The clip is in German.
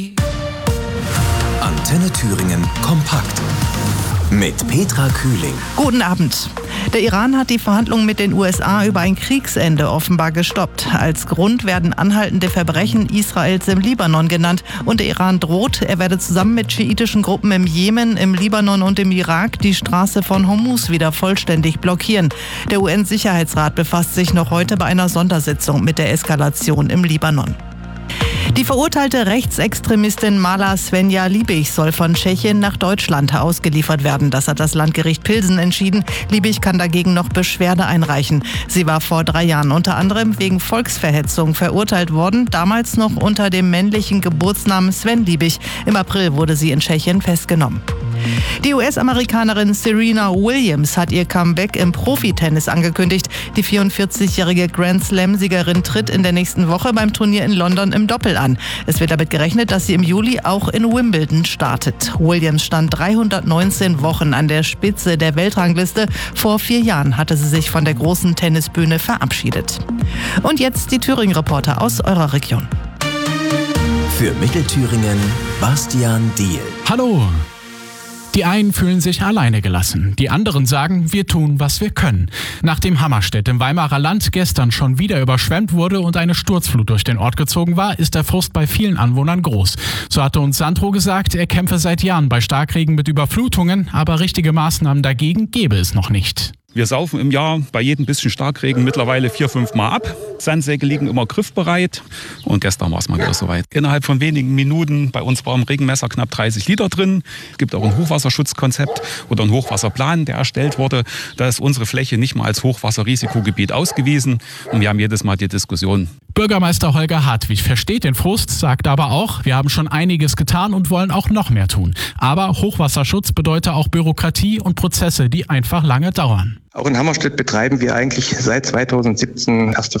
Antenne Thüringen kompakt mit Petra Kühling. Guten Abend. Der Iran hat die Verhandlungen mit den USA über ein Kriegsende offenbar gestoppt. Als Grund werden anhaltende Verbrechen Israels im Libanon genannt. Und der Iran droht, er werde zusammen mit schiitischen Gruppen im Jemen, im Libanon und im Irak die Straße von Hormuz wieder vollständig blockieren. Der UN-Sicherheitsrat befasst sich noch heute bei einer Sondersitzung mit der Eskalation im Libanon. Die verurteilte Rechtsextremistin Mala Svenja Liebig soll von Tschechien nach Deutschland ausgeliefert werden. Das hat das Landgericht Pilsen entschieden. Liebig kann dagegen noch Beschwerde einreichen. Sie war vor 3 Jahren unter anderem wegen Volksverhetzung verurteilt worden, damals noch unter dem männlichen Geburtsnamen Sven Liebig. Im April wurde sie in Tschechien festgenommen. Die US-Amerikanerin Serena Williams hat ihr Comeback im Profitennis angekündigt. Die 44-jährige Grand Slam-Siegerin tritt in der nächsten Woche beim Turnier in London im Doppel an. Es wird damit gerechnet, dass sie im Juli auch in Wimbledon startet. Williams stand 319 Wochen an der Spitze der Weltrangliste. Vor 4 Jahren hatte sie sich von der großen Tennisbühne verabschiedet. Und jetzt die Thüringen-Reporter aus eurer Region. Für Mittelthüringen Bastian Diehl. Hallo! Die einen fühlen sich alleine gelassen, die anderen sagen, wir tun, was wir können. Nachdem Hammerstedt im Weimarer Land gestern schon wieder überschwemmt wurde und eine Sturzflut durch den Ort gezogen war, ist der Frust bei vielen Anwohnern groß. So hatte uns Sandro gesagt, er kämpfe seit Jahren bei Starkregen mit Überflutungen, aber richtige Maßnahmen dagegen gäbe es noch nicht. Wir saufen im Jahr bei jedem bisschen Starkregen mittlerweile 4-5 Mal ab. Sandsäcke liegen immer griffbereit und gestern war es mal wieder soweit. Innerhalb von wenigen Minuten, bei uns war im Regenmesser knapp 30 Liter drin. Es gibt auch ein Hochwasserschutzkonzept oder einen Hochwasserplan, der erstellt wurde. Da ist unsere Fläche nicht mal als Hochwasserrisikogebiet ausgewiesen und wir haben jedes Mal die Diskussion. Bürgermeister Holger Hartwig versteht den Frust, sagt aber auch, wir haben schon einiges getan und wollen auch noch mehr tun. Aber Hochwasserschutz bedeutet auch Bürokratie und Prozesse, die einfach lange dauern. Auch in Hammerstedt betreiben wir eigentlich seit 2017 erste